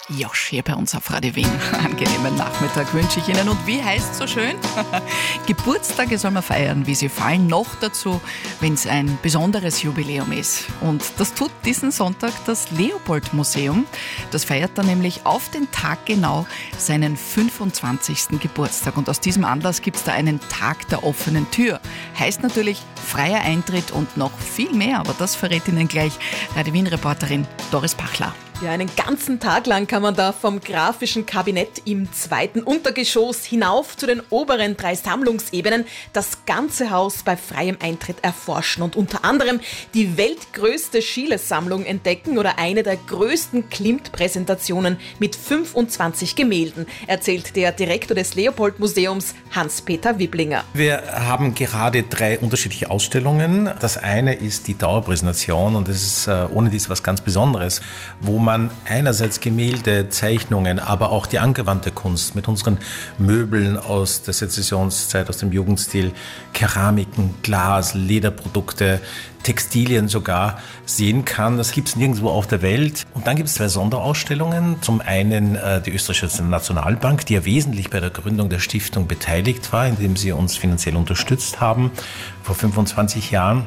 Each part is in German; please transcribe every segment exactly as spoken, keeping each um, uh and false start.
Josch hier bei uns auf Radio Wien. Angenehmen Nachmittag wünsche ich Ihnen. Und wie heißt es so schön? Geburtstage soll man feiern, wie sie fallen. Noch dazu, wenn es ein besonderes Jubiläum ist. Und das tut diesen Sonntag das Leopold-Museum. Das feiert dann nämlich auf den Tag genau seinen fünfundzwanzigsten Geburtstag. Und aus diesem Anlass gibt es da einen Tag der offenen Tür. Heißt natürlich freier Eintritt und noch viel mehr. Aber das verrät Ihnen gleich Radio Wien-Reporterin Doris Pachler. Ja, einen ganzen Tag lang kann man da vom grafischen Kabinett im zweiten Untergeschoss hinauf zu den oberen drei Sammlungsebenen das ganze Haus bei freiem Eintritt erforschen und unter anderem die weltgrößte Schiele-Sammlung entdecken oder eine der größten Klimt-Präsentationen mit fünfundzwanzig Gemälden, erzählt der Direktor des Leopold-Museums Hans-Peter Wibblinger. Wir haben gerade drei unterschiedliche Ausstellungen. Das eine ist die Dauerpräsentation und das ist äh, ohne dies was ganz Besonderes, wo man einerseits Gemälde, Zeichnungen, aber auch die angewandte Kunst mit unseren Möbeln aus der Sezessionszeit, aus dem Jugendstil, Keramiken, Glas, Lederprodukte, Textilien sogar sehen kann. Das gibt es nirgendwo auf der Welt. Und dann gibt es zwei Sonderausstellungen. Zum einen äh, die Österreichische Nationalbank, die ja wesentlich bei der Gründung der Stiftung beteiligt war, indem sie uns finanziell unterstützt haben vor fünfundzwanzig Jahren.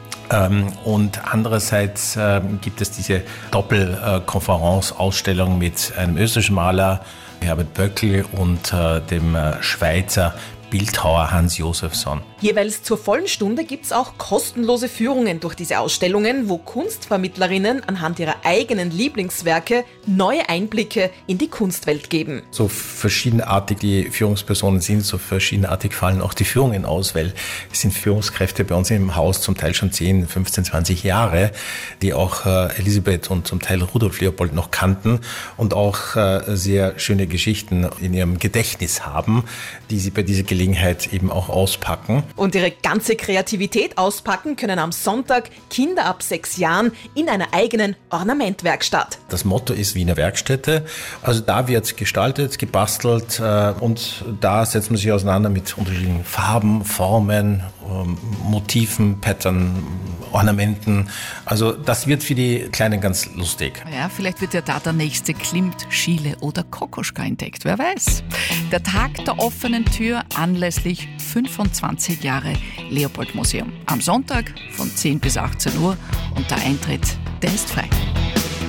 Und andererseits gibt es diese Doppelkonferenz-Ausstellung mit einem österreichischen Maler, Herbert Böckl, und dem Schweizer Bildhauer Hans Josephson. Jeweils zur vollen Stunde gibt es auch kostenlose Führungen durch diese Ausstellungen, wo Kunstvermittlerinnen anhand ihrer eigenen Lieblingswerke neue Einblicke in die Kunstwelt geben. So verschiedenartig die Führungspersonen sind, so verschiedenartig fallen auch die Führungen aus, weil es sind Führungskräfte bei uns im Haus zum Teil schon zehn, fünfzehn, zwanzig Jahre, die auch äh, Elisabeth und zum Teil Rudolf Leopold noch kannten und auch äh, sehr schöne Geschichten in ihrem Gedächtnis haben, die sie bei dieser Gelegenheit eben auch auspacken. Und ihre ganze Kreativität auspacken können am Sonntag Kinder ab sechs Jahren in einer eigenen Ornamentwerkstatt. Das Motto ist Wiener Werkstätte. Also da wird gestaltet, gebastelt äh, und da setzt man sich auseinander mit unterschiedlichen Farben, Formen, ähm, Motiven, Pattern, Ornamenten. Also das wird für die Kleinen ganz lustig. Ja, vielleicht wird ja da der nächste Klimt, Schiele oder Kokoschka entdeckt, wer weiß. Der Tag der offenen Tür anlässlich fünfundzwanzig Jahre Leopold-Museum. Am Sonntag von zehn bis achtzehn Uhr und der Eintritt, der ist frei.